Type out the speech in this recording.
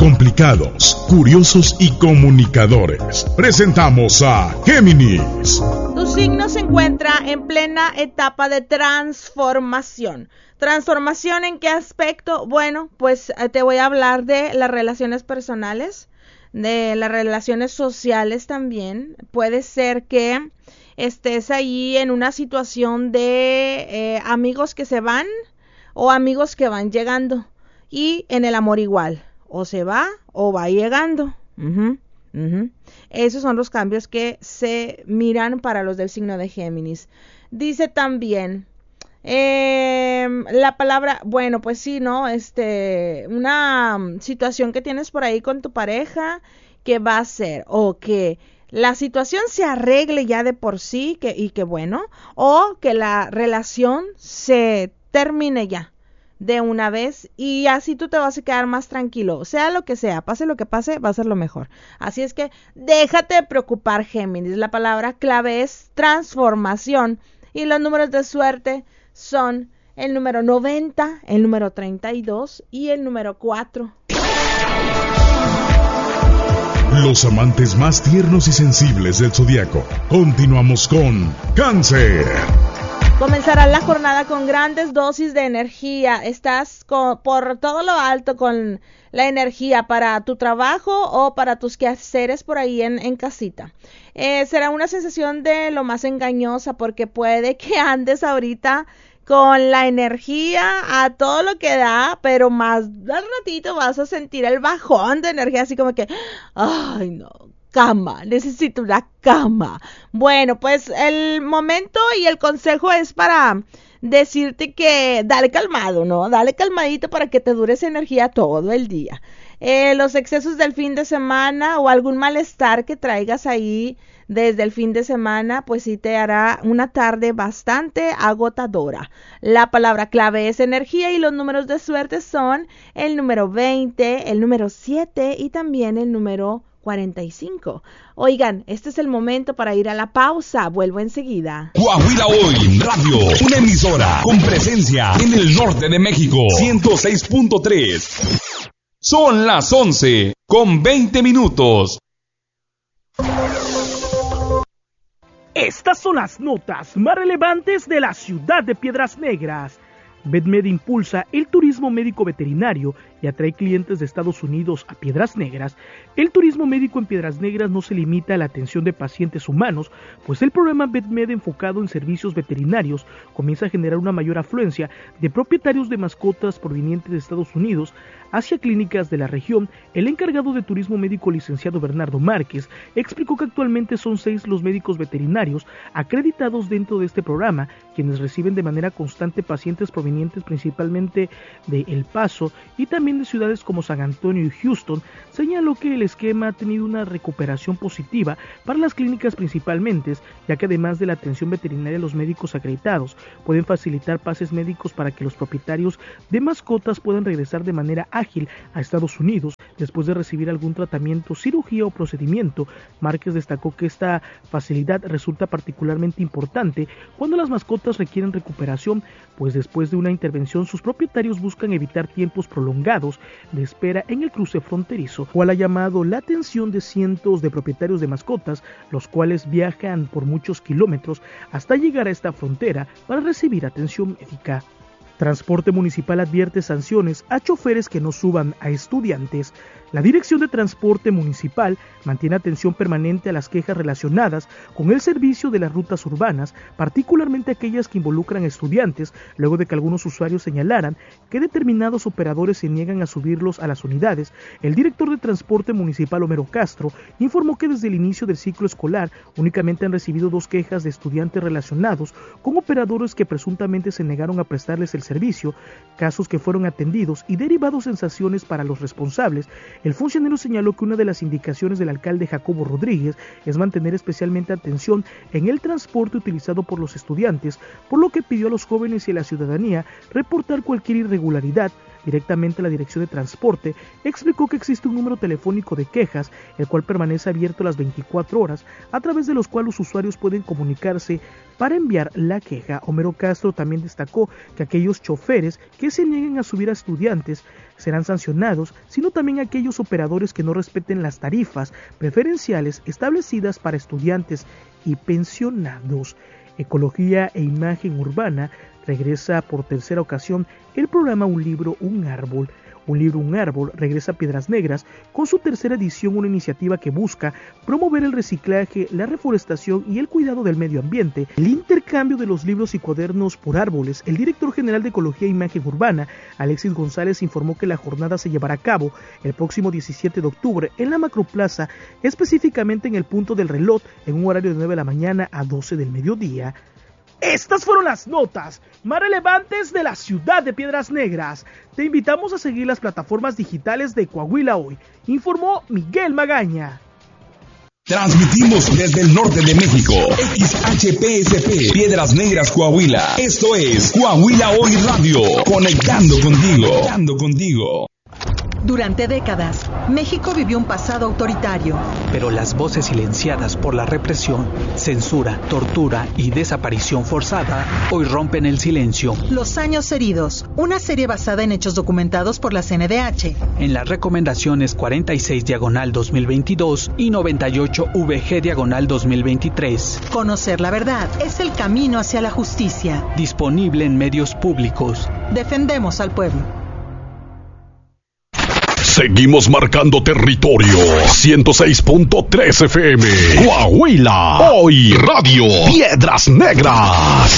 complicados, curiosos y comunicadores. Presentamos a Géminis. Tu signo se encuentra en plena etapa de transformación. ¿Transformación en qué aspecto? Bueno, pues te voy a hablar de las relaciones personales, de las relaciones sociales también. Puede ser que estés ahí en una situación de amigos que se van o amigos que van llegando. Y en el amor igual, o se va o va llegando. Esos son los cambios que se miran para los del signo de Géminis. Dice también la palabra, bueno, pues sí, ¿no? Una situación que tienes por ahí con tu pareja, que va a ser, o que la situación se arregle ya de por sí, y que bueno, o que la relación se termine ya de una vez y así tú te vas a quedar más tranquilo, sea lo que sea, pase lo que pase, va a ser lo mejor. Así es que déjate de preocupar, Géminis. La palabra clave es transformación y los números de suerte son el número 90, el número 32 y el número 4. Los amantes más tiernos y sensibles del zodiaco. Continuamos con Cáncer. Comenzará la jornada con grandes dosis de energía. Estás por todo lo alto con la energía para tu trabajo o para tus quehaceres por ahí en casita. Será una sensación de lo más engañosa porque puede que andes ahorita con la energía a todo lo que da, pero más al ratito vas a sentir el bajón de energía, así como que, ay no, cama, necesito una cama. Bueno, pues el momento y el consejo es para decirte que dale calmado, ¿no? Dale calmadito para que te dure esa energía todo el día. Los excesos del fin de semana o algún malestar que traigas ahí desde el fin de semana, pues sí te hará una tarde bastante agotadora. La palabra clave es energía y los números de suerte son el número 20, el número 7 y también el número 45. Oigan, este es el momento para ir a la pausa. Vuelvo enseguida. Coahuila Hoy Radio, una emisora con presencia en el norte de México. 106.3. Son las 11:20. Estas son las notas más relevantes de la ciudad de Piedras Negras. VetMed impulsa el turismo médico veterinario y atrae clientes de Estados Unidos a Piedras Negras. El turismo médico en Piedras Negras no se limita a la atención de pacientes humanos, pues el programa VetMed enfocado en servicios veterinarios comienza a generar una mayor afluencia de propietarios de mascotas provenientes de Estados Unidos hacia clínicas de la región. El encargado de turismo médico, licenciado Bernardo Márquez, explicó que actualmente son 6 los médicos veterinarios acreditados dentro de este programa, quienes reciben de manera constante pacientes provenientes principalmente de El Paso y también de ciudades como San Antonio y Houston. Señaló que el esquema ha tenido una recuperación positiva para las clínicas principalmente, ya que además de la atención veterinaria, los médicos acreditados pueden facilitar pases médicos para que los propietarios de mascotas puedan regresar de manera ágil a Estados Unidos después de recibir algún tratamiento, cirugía o procedimiento. Márquez destacó que esta facilidad resulta particularmente importante cuando las mascotas requieren recuperación, pues después de una intervención sus propietarios buscan evitar tiempos prolongados de espera en el cruce fronterizo, cual ha llamado la atención de cientos de propietarios de mascotas, los cuales viajan por muchos kilómetros hasta llegar a esta frontera para recibir atención médica. Transporte Municipal advierte sanciones a choferes que no suban a estudiantes. La Dirección de Transporte Municipal mantiene atención permanente a las quejas relacionadas con el servicio de las rutas urbanas, particularmente aquellas que involucran a estudiantes, luego de que algunos usuarios señalaran que determinados operadores se niegan a subirlos a las unidades. El director de Transporte Municipal, Homero Castro, informó que desde el inicio del ciclo escolar únicamente han recibido 2 quejas de estudiantes relacionados con operadores que presuntamente se negaron a prestarles el servicio, casos que fueron atendidos y derivados en sanciones para los responsables. El funcionario señaló que una de las indicaciones del alcalde Jacobo Rodríguez es mantener especialmente atención en el transporte utilizado por los estudiantes, por lo que pidió a los jóvenes y a la ciudadanía reportar cualquier irregularidad directamente a la Dirección de Transporte, explicó que existe un número telefónico de quejas, el cual permanece abierto las 24 horas, a través de los cuales los usuarios pueden comunicarse para enviar la queja. Homero Castro también destacó que aquellos choferes que se nieguen a subir a estudiantes serán sancionados, sino también aquellos operadores que no respeten las tarifas preferenciales establecidas para estudiantes y pensionados. Ecología e Imagen Urbana regresa por tercera ocasión el programa Un Libro, Un Árbol. Un Libro, Un Árbol regresa a Piedras Negras con su tercera edición, una iniciativa que busca promover el reciclaje, la reforestación y el cuidado del medio ambiente, el intercambio de los libros y cuadernos por árboles. El director general de Ecología e Imagen Urbana, Alexis González, informó que la jornada se llevará a cabo el próximo 17 de octubre en la Macroplaza, específicamente en el punto del reloj, en un horario de 9 de la mañana a 12 del mediodía. Estas fueron las notas más relevantes de la ciudad de Piedras Negras. Te invitamos a seguir las plataformas digitales de Coahuila Hoy, informó Miguel Magaña. Transmitimos desde el norte de México, XHPSP, Piedras Negras, Coahuila. Esto es Coahuila Hoy Radio, conectando contigo. Durante décadas, México vivió un pasado autoritario. Pero las voces silenciadas por la represión, censura, tortura y desaparición forzada hoy rompen el silencio. Los años heridos, una serie basada en hechos documentados por la CNDH. En las recomendaciones 46/2022 y 98/VG/2023. Conocer la verdad es el camino hacia la justicia. Disponible en medios públicos. Defendemos al pueblo. Seguimos marcando territorio. 106.3 FM. Coahuila. Hoy Radio. Piedras Negras.